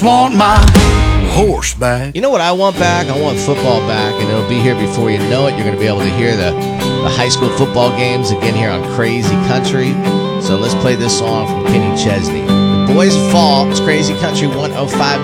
Want my horse back. You know what I want back? I want football back, and it'll be here before you know it. You're going to be able to hear the high school football games again here on Crazy Country. So let's play this song from Kenny Chesney. The Boys Fall. It's Crazy Country 105.